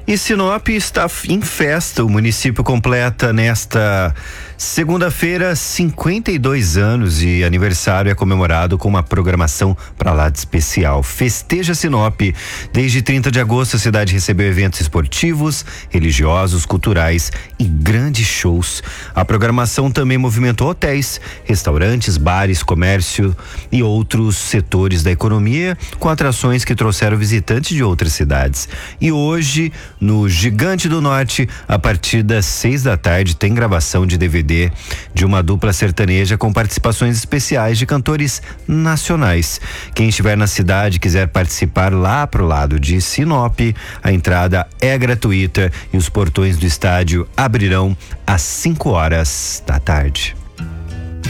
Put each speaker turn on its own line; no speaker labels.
E Sinop está em festa. O município completa nesta segunda-feira 52 anos e aniversário é comemorado com uma programação pra lá de especial. Festeja Sinop. Desde 30 de agosto a cidade recebeu eventos esportivos, religiosos, culturais e grandes shows. A programação também movimentou hotéis, restaurantes, bares, comércio e outros setores da economia, com atrações que trouxeram visitantes de outras cidades. E hoje, no Gigante do Norte, a partir das 6 da tarde, tem gravação de DVD de uma dupla sertaneja com participações especiais de cantores nacionais. Quem estiver na cidade e quiser participar lá pro lado de Sinop, a entrada é gratuita e os portões do estádio abrirão às 5 horas da tarde.